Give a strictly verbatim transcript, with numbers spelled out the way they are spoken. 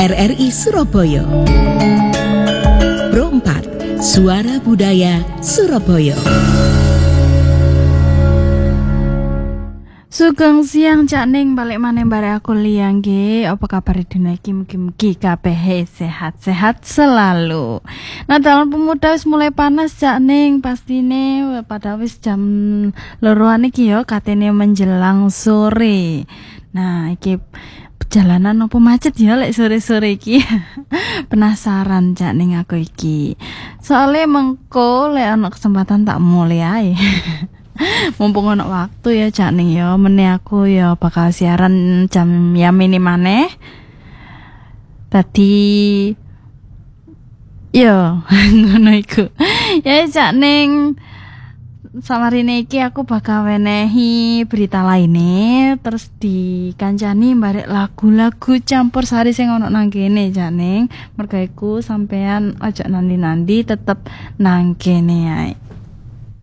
R R I Surabaya. Pro empat Suara Budaya Surabaya. Sugeng siang Cak Ning, balik maneh bareng aku Liang nggih. Apa kabar dina iki? Mugi-mugi kabeh sehat-sehat selalu. Nah, dalam pemuda wis mulai panas Cak Ning, pastine padahal wis jam loroan iki ya katene menjelang sore. Nah, iki perjalanan apa macet ya lek sore-sore iki. Penasaran Cak Ning aku iki. Soale mengko lek ana kesempatan tak mulai ae. Mumpung ono waktu ya Cak Ning ya, meneh aku ya bakal siaran jam ya mini maneh. Tadi yo ngono iku. Ya Cak Ning, samarine iki aku bakal wenehi berita lainnya, terus dikancani barek lagu-lagu campur sari sing ono nang kene Cak Ning. Mergo iku sampean aja nandi-nandi tetep nang kene ae.